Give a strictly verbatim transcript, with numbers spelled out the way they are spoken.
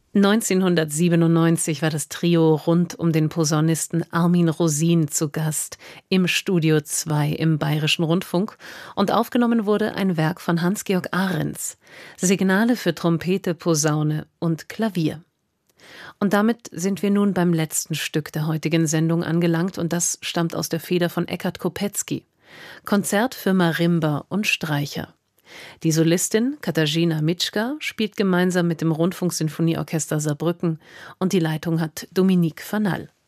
neunzehnhundertsiebenundneunzig war das Trio rund um den Posaunisten Armin Rosin zu Gast im Studio zwei im Bayerischen Rundfunk und aufgenommen wurde ein Werk von Hans-Georg Ahrens, Signale für Trompete, Posaune und Klavier. Und damit sind wir nun beim letzten Stück der heutigen Sendung angelangt und das stammt aus der Feder von Eckhard Kopetzky. Konzert für Marimba und Streicher. Die Solistin Katarzyna Mitschka spielt gemeinsam mit dem Rundfunksinfonieorchester Saarbrücken und die Leitung hat Dominique Fanal.